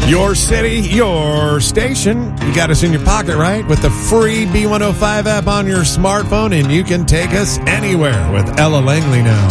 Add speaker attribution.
Speaker 1: Your city, your station. You got us in your pocket, right? With the free B105 app on your smartphone, and you can take us anywhere with Ella Langley now.